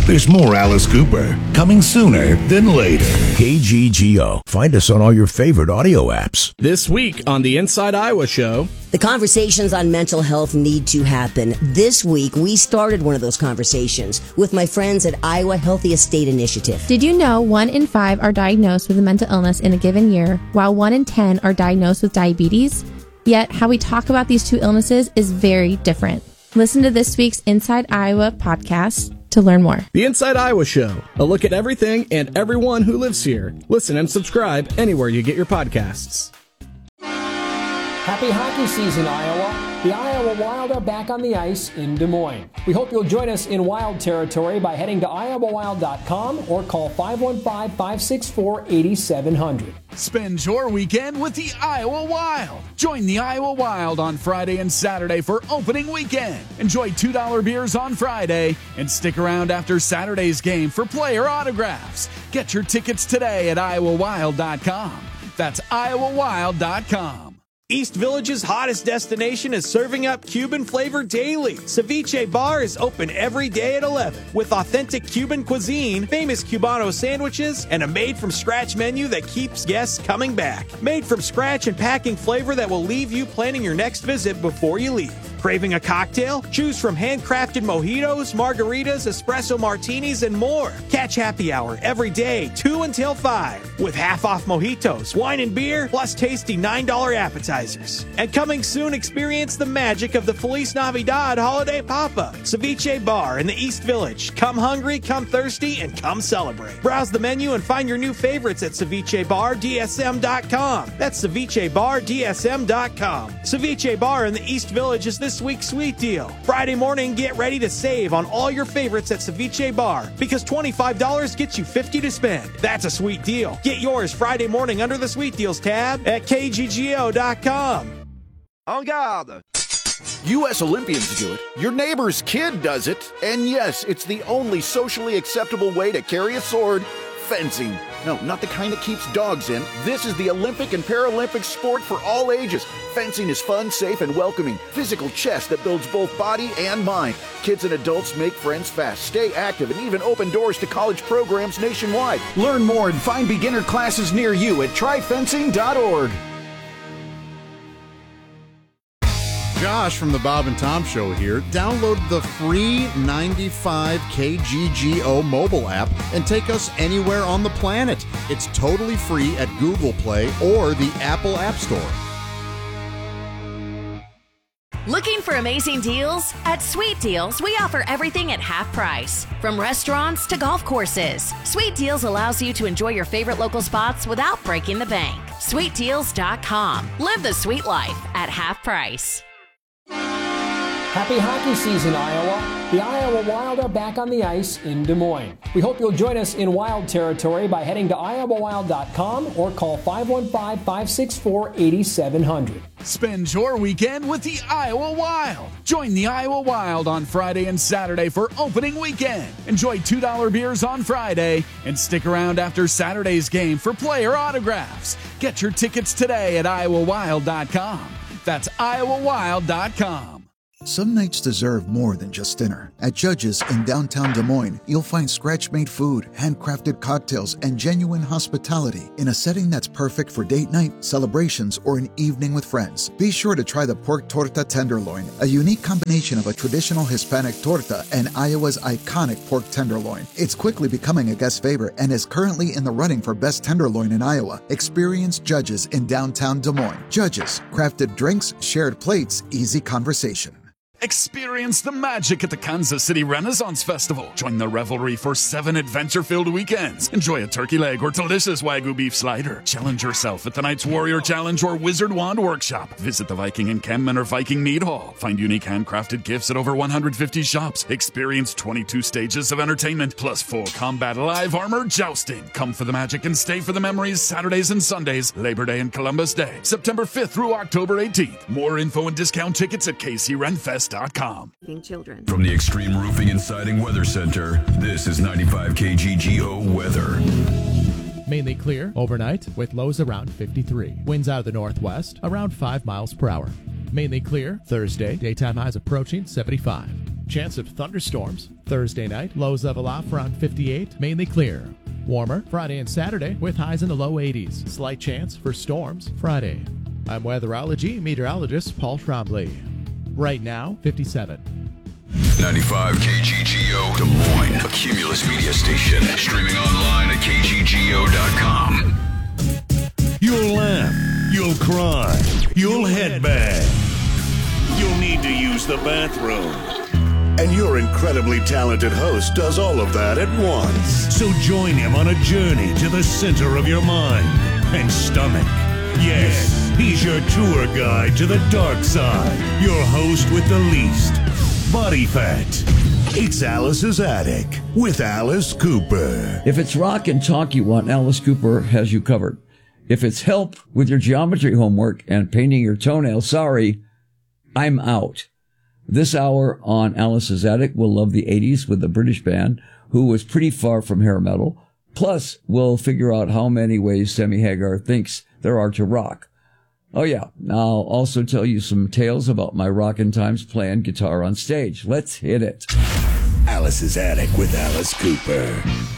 There's more Alice Cooper coming sooner than later. KGGO. Find us on all your favorite audio apps. This week on the Inside Iowa Show, the conversations on mental health need to happen. This week, we started one of those conversations with my friends at Iowa Healthy Estate Initiative. Did you know 1 in 5 are diagnosed with a mental illness in a given year, while 1 in 10 are diagnosed with diabetes? Yet, how we talk about these two illnesses is very different. Listen to this week's Inside Iowa podcast to learn more. The Inside Iowa Show, a look at everything and everyone who lives here. Listen and subscribe anywhere you get your podcasts. Happy hockey season, Iowa. The Iowa Wild are back on the ice in Des Moines. We hope you'll join us in Wild territory by heading to iowawild.com or call 515-564-8700. Spend your weekend with the Iowa Wild. Join the Iowa Wild on Friday and Saturday for opening weekend. Enjoy $2 beers on Friday and stick around after Saturday's game for player autographs. Get your tickets today at iowawild.com. That's iowawild.com. East Village's hottest destination is serving up Cuban flavor daily. Ceviche Bar is open every day at 11 with authentic Cuban cuisine, famous Cubano sandwiches, and a made-from-scratch menu that keeps guests coming back. Made from scratch and packing flavor that will leave you planning your next visit before you leave. Craving a cocktail? Choose from handcrafted mojitos, margaritas, espresso martinis, and more. Catch happy hour every day, 2 until 5, with half-off mojitos, wine and beer, plus tasty $9 appetizers. And coming soon, experience the magic of the Feliz Navidad holiday pop-up. Ceviche Bar in the East Village. Come hungry, come thirsty, and come celebrate. Browse the menu and find your new favorites at cevichebardsm.com. That's cevichebardsm.com. Ceviche Bar in the East Village is this week's sweet deal. Friday morning, get ready to save on all your favorites at Ceviche Bar because $25 gets you $50 to spend. That's a sweet deal. Get yours Friday morning under the Sweet Deals tab at kggo.com. En garde! U.S. Olympians do it. Your neighbor's kid does it. And yes, it's the only socially acceptable way to carry a sword. Fencing. No, not the kind that keeps dogs in. This is the Olympic and Paralympic sport for all ages. Fencing is fun, safe, and welcoming. Physical chess that builds both body and mind. Kids and adults make friends fast, stay active, and even open doors to college programs nationwide. Learn more and find beginner classes near you at tryfencing.org. Josh from the Bob and Tom Show here. Download the free 95 KGGO mobile app and take us anywhere on the planet. It's totally free at Google Play or the Apple App Store. Looking for amazing deals? At Sweet Deals, we offer everything at half price. From restaurants to golf courses, Sweet Deals allows you to enjoy your favorite local spots without breaking the bank. SweetDeals.com. Live the sweet life at half price. Happy hockey season, Iowa. The Iowa Wild are back on the ice in Des Moines. We hope you'll join us in Wild territory by heading to iowawild.com or call 515-564-8700. Spend your weekend with the Iowa Wild. Join the Iowa Wild on Friday and Saturday for opening weekend. Enjoy $2 beers on Friday and stick around after Saturday's game for player autographs. Get your tickets today at iowawild.com. That's iowawild.com. Some nights deserve more than just dinner. At Judge's in downtown Des Moines, you'll find scratch-made food, handcrafted cocktails, and genuine hospitality in a setting that's perfect for date night, celebrations, or an evening with friends. Be sure to try the pork torta tenderloin, a unique combination of a traditional Hispanic torta and Iowa's iconic pork tenderloin. It's quickly becoming a guest favorite and is currently in the running for best tenderloin in Iowa. Experience Judge's in downtown Des Moines. Judge's, crafted drinks, shared plates, easy conversation. Experience the magic at the Kansas City Renaissance Festival. Join the revelry for 7 adventure-filled weekends. Enjoy a turkey leg or delicious Wagyu beef slider. Challenge yourself at the Knights Warrior Challenge or Wizard Wand Workshop. Visit the Viking Encampment or Viking Mead Hall. Find unique handcrafted gifts at over 150 shops. Experience 22 stages of entertainment, plus full combat live armor jousting. Come for the magic and stay for the memories Saturdays and Sundays, Labor Day and Columbus Day, September 5th through October 18th. More info and discount tickets at KCRenfest.com. Children. From the Extreme Roofing and Siding Weather Center, this is 95 KGGO weather. Mainly clear overnight with lows around 53. Winds out of the northwest around 5 miles per hour. Mainly clear Thursday, daytime highs approaching 75. Chance of thunderstorms. Thursday night, lows level off around 58, mainly clear. Warmer Friday and Saturday with highs in the low 80s. Slight chance for storms Friday. I'm weatherology meteorologist Paul Trombley. Right now, 57. 95 KGGO Des Moines, a Cumulus media station. Streaming online at KGGO.com. You'll laugh, you'll cry, you'll headbang. You'll need to use the bathroom. And your incredibly talented host does all of that at once. So join him on a journey to the center of your mind and stomach. Yes, he's your tour guide to the dark side. Your host with the least body fat. It's Alice's Attic with Alice Cooper. If it's rock and talk you want, Alice Cooper has you covered. If it's help with your geometry homework and painting your toenails, sorry, I'm out. This hour on Alice's Attic, we'll love the 80s with the British band, who was pretty far from hair metal. Plus, we'll figure out how many ways Sammy Hagar thinks there are to rock. Oh yeah, I'll also tell you some tales about my rockin' times playing guitar on stage. Let's hit it. Alice's Attic with Alice Cooper.